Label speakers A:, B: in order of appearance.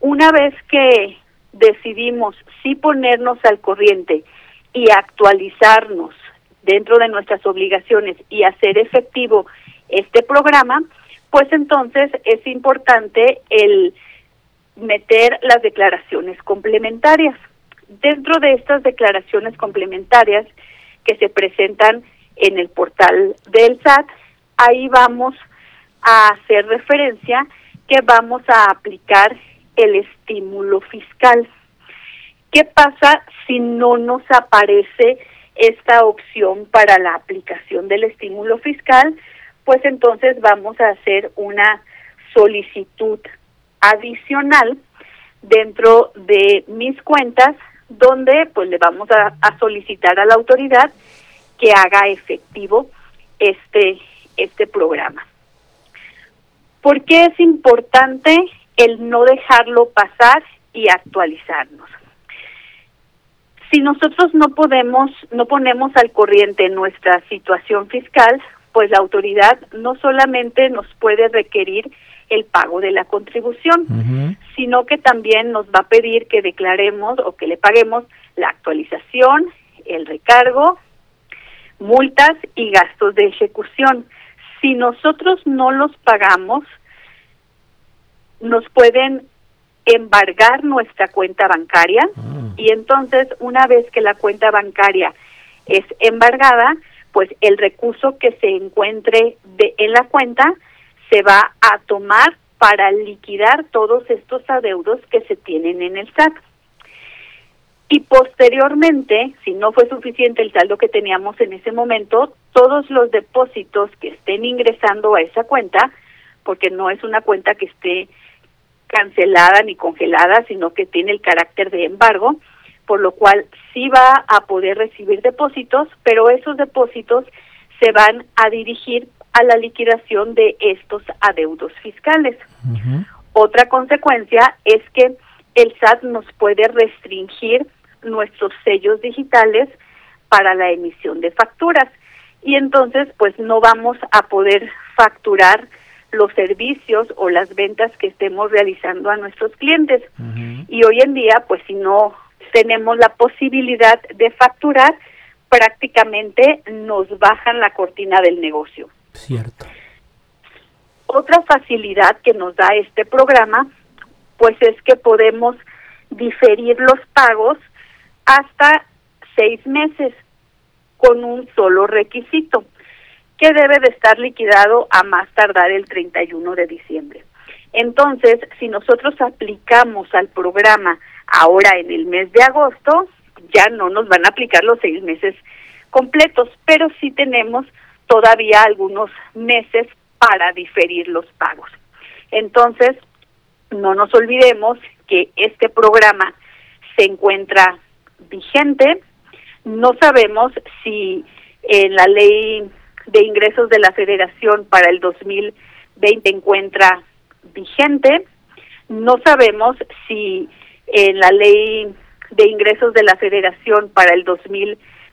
A: una vez que decidimos sí ponernos al corriente y actualizarnos dentro de nuestras obligaciones y hacer efectivo este programa, pues entonces es importante el meter las declaraciones complementarias. Dentro de estas declaraciones complementarias que se presentan en el portal del SAT, ahí vamos a hacer referencia que vamos a aplicar el estímulo fiscal. ¿Qué pasa si no nos aparece esta opción para la aplicación del estímulo fiscal? Pues entonces vamos a hacer una solicitud adicional dentro de mis cuentas, donde pues le vamos a solicitar a la autoridad que haga efectivo este programa. ¿Por qué es importante el no dejarlo pasar y actualizarnos? Si nosotros no ponemos al corriente nuestra situación fiscal, pues la autoridad no solamente nos puede requerir el pago de la contribución, sino que también nos va a pedir que declaremos o que le paguemos la actualización, el recargo, multas y gastos de ejecución. Si nosotros no los pagamos, nos pueden embargar nuestra cuenta bancaria y entonces una vez que la cuenta bancaria es embargada, pues el recurso que se encuentre en la cuenta se va a tomar para liquidar todos estos adeudos que se tienen en el SAT. Y posteriormente, si no fue suficiente el saldo que teníamos en ese momento, todos los depósitos que estén ingresando a esa cuenta, porque no es una cuenta que esté cancelada ni congelada, sino que tiene el carácter de embargo, por lo cual sí va a poder recibir depósitos, pero esos depósitos se van a dirigir a la liquidación de estos adeudos fiscales. Otra consecuencia es que el SAT nos puede restringir nuestros sellos digitales para la emisión de facturas y entonces pues no vamos a poder facturar los servicios o las ventas que estemos realizando a nuestros clientes. Y hoy en día pues si no tenemos la posibilidad de facturar, prácticamente nos bajan la cortina del negocio.
B: Cierto.
A: Otra facilidad que nos da este programa, pues es que podemos diferir los pagos hasta 6 meses con un solo requisito, que debe de estar liquidado a más tardar el 31 de diciembre. Entonces, si nosotros aplicamos al programa ahora en el mes de agosto, ya no nos van a aplicar los 6 meses completos, pero sí tenemos todavía algunos meses para diferir los pagos. Entonces, no nos olvidemos que este programa se encuentra vigente. No sabemos si en la ley de ingresos de la Federación para el 2020 encuentra vigente. No sabemos si en la ley de ingresos de la Federación para el 2021